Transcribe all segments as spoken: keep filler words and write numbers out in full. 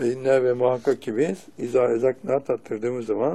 Ve inna ve muhakkak ki biz izâ ezaknâ tattırdığımız zaman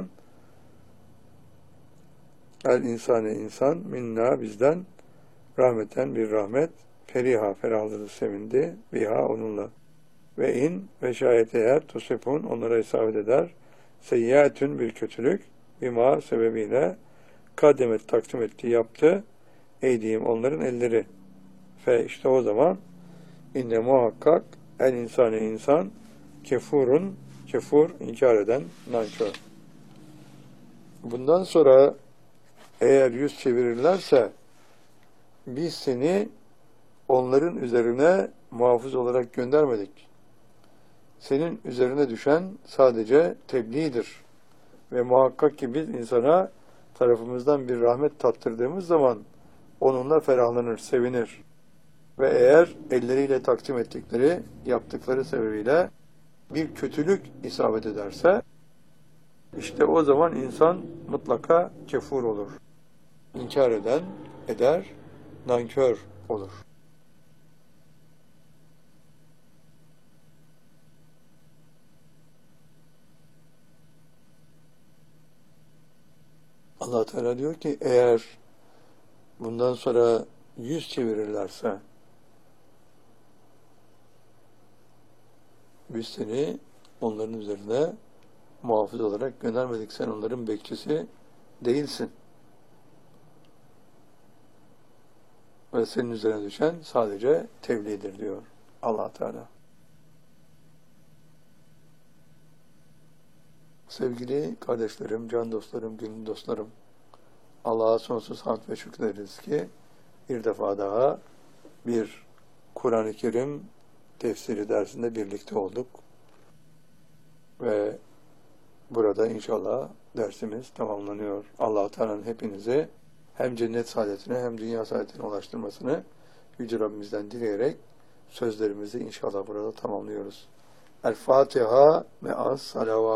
el insane insan minna bizden rahmeten bir rahmet feriha ferahladı sevindi biha onunla ve in ve şayet eğer tusifun onlara isabet eder seyyâtün bir kötülük bima sebebiyle kademet takdim etti yaptı eydiyim onların elleri fe işte o zaman inne muhakkak el insane insan kefurun kefur inkar eden nankör. Bundan sonra eğer yüz çevirirlerse biz seni onların üzerine muhafız olarak göndermedik. Senin üzerine düşen sadece tebliğdir. Ve muhakkak ki biz insana tarafımızdan bir rahmet tattırdığımız zaman onunla ferahlanır, sevinir. Ve eğer elleriyle takdim ettikleri, yaptıkları sebebiyle bir kötülük isabet ederse, işte o zaman insan mutlaka kefur olur. İnkar eden, eder, nankör olur. Allah Teala diyor ki eğer bundan sonra yüz çevirirlerse biz seni onların üzerine muhafız olarak göndermedik. Sen onların bekçisi değilsin. Ve senin üzerine düşen sadece tebliğdir diyor Allah Teala. Sevgili kardeşlerim, can dostlarım, gönül dostlarım, Allah'a sonsuz hamd ve şükrederiz ki bir defa daha bir Kur'an-ı Kerim tefsiri dersinde birlikte olduk. Ve burada inşallah dersimiz tamamlanıyor. Allah-u Teala'nın hepinizi hem cennet saadetine hem dünya saadetine ulaştırmasını Yüce Rabbimizden dileyerek sözlerimizi inşallah burada tamamlıyoruz. El Fatiha me'as salavat.